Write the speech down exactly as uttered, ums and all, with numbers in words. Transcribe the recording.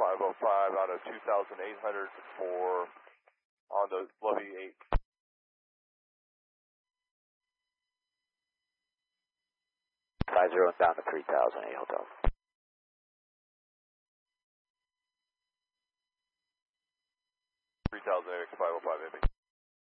five oh five out of two thousand eight hundred for on the Lovey eight. Five zero down to three thousand eight hotel. three thousand X five oh five, Indy.